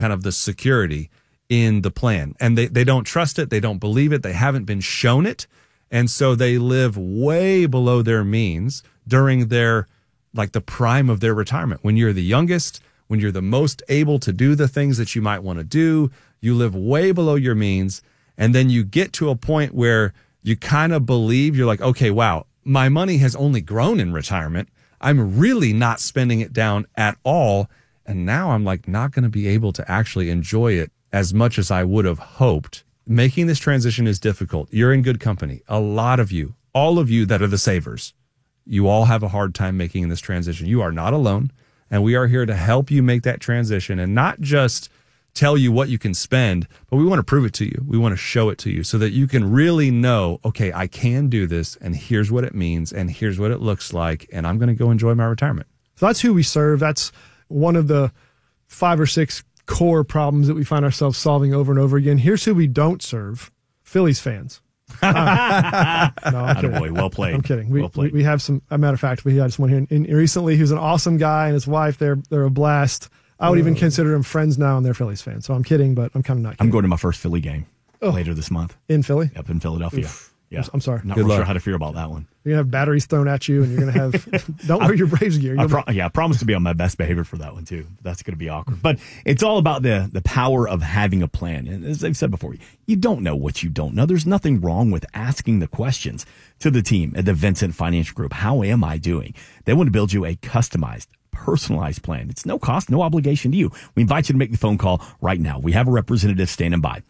kind of the security in the plan. And they don't trust it. They don't believe it. They haven't been shown it. And so they live way below their means during their, like the prime of their retirement. When you're the youngest, when you're the most able to do the things that you might want to do, you live way below your means. And then you get to a point where you kind of believe, you're like, okay, wow, my money has only grown in retirement. I'm really not spending it down at all. And now I'm like not going to be able to actually enjoy it as much as I would have hoped. Making this transition is difficult. You're in good company. A lot of you, all of you that are the savers, you all have a hard time making this transition. You are not alone. And we are here to help you make that transition and not just tell you what you can spend, but we want to prove it to you. We want to show it to you so that you can really know, okay, I can do this, and here's what it means, and here's what it looks like, and I'm going to go enjoy my retirement. So that's who we serve. That's one of the 5 or 6 core problems that we find ourselves solving over and over again. Here's who we don't serve: Phillies fans. No, I'm kidding. Boy, well played. I'm kidding. Well played. We have some. As a matter of fact, we had someone here and recently who's an awesome guy, and his wife. They're a blast. I would even consider them friends now, and they're Phillies fans. So I'm kidding, but I'm kind of not kidding. I'm going to my first Philly game later this month. In Philly? Up in Philadelphia. Oof. Yeah. I'm sorry. Not really sure how to feel about that one. You're going to have batteries thrown at you, and you're going to have... Don't wear your Braves gear. I promise to be on my best behavior for that one, too. That's going to be awkward. But it's all about the power of having a plan. And as I've said before, you don't know what you don't know. There's nothing wrong with asking the questions to the team at the Vincent Financial Group. How am I doing? They want to build you a customized, personalized plan. It's no cost, no obligation to you. We invite you to make the phone call right now. We have a representative standing by.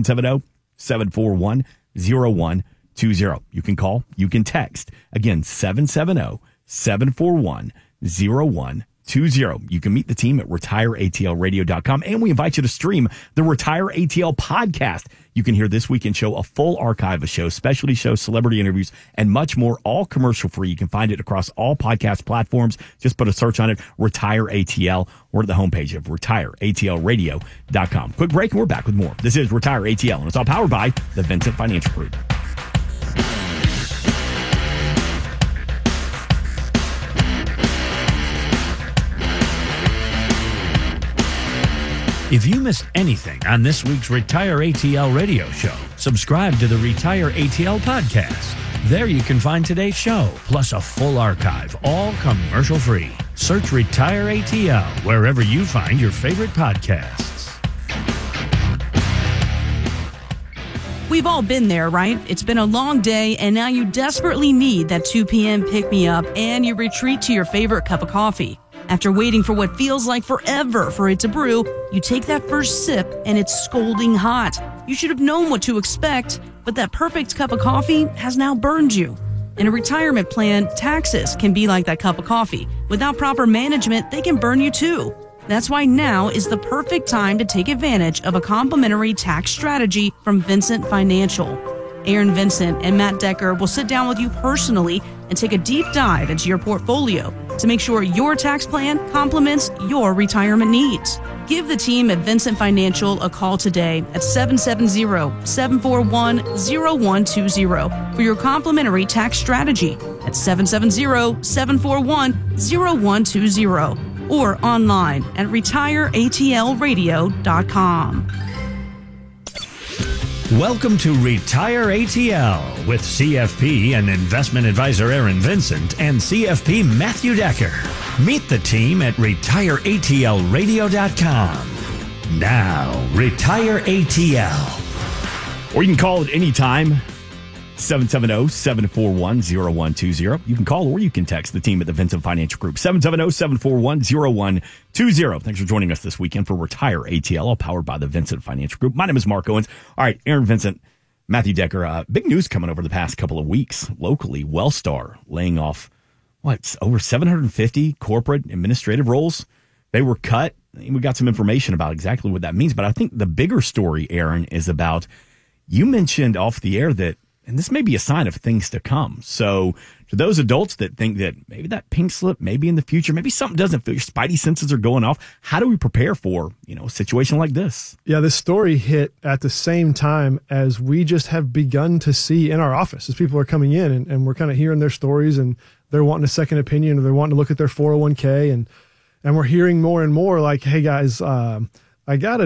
770-741-0120. You can call, you can text. Again, 770-741-0120. You can meet the team at retireatlradio.com, and we invite you to stream the Retire ATL podcast. You can hear This Weekend Show, a full archive of shows, specialty shows, celebrity interviews, and much more, all commercial free. You can find it across all podcast platforms. Just put a search on it, Retire ATL, or at the homepage of retireatlradio.com. Quick break, and we're back with more. This is Retire ATL, and it's all powered by the Vincent Financial Group. If you missed anything on this week's Retire ATL radio show, subscribe to the Retire ATL podcast. There you can find today's show, plus a full archive, all commercial-free. Search Retire ATL wherever you find your favorite podcasts. We've all been there, right? It's been a long day, and now you desperately need that 2 p.m. pick-me-up, and you retreat to your favorite cup of coffee. After waiting for what feels like forever for it to brew, you take that first sip and it's scalding hot. You should have known what to expect, but that perfect cup of coffee has now burned you. In a retirement plan, taxes can be like that cup of coffee. Without proper management, they can burn you too. That's why now is the perfect time to take advantage of a complimentary tax strategy from Vincent Financial. Aaron Vincent and Matt Decker will sit down with you personally and take a deep dive into your portfolio to make sure your tax plan complements your retirement needs. Give the team at Vincent Financial a call today at 770-741-0120 for your complimentary tax strategy at 770-741-0120 or online at retireatlradio.com. Welcome to Retire ATL with CFP and investment advisor Aaron Vincent and CFP Matthew Decker. Meet the team at retireatlradio.com. Now, Retire ATL. Or you can call at any time, 770-741-0120. You can call or you can text the team at the Vincent Financial Group, 770-741-0120. Thanks for joining us this weekend for Retire ATL, all powered by the Vincent Financial Group. My name is Mark Owens. All right, Aaron Vincent, Matthew Decker. Big news coming over the past couple of weeks locally. Wellstar laying off, over 750 corporate administrative roles. They were cut. We got some information about exactly what that means. But I think the bigger story, Aaron, is about, you mentioned off the air that, and this may be a sign of things to come. So to those adults that think that maybe that pink slip, maybe in the future, maybe something doesn't feel, your spidey senses are going off. How do we prepare for, a situation like this? Yeah, this story hit at the same time as we just have begun to see in our office as people are coming in and we're kind of hearing their stories and they're wanting a second opinion or they're wanting to look at their 401k and we're hearing more and more like, hey guys, I got it.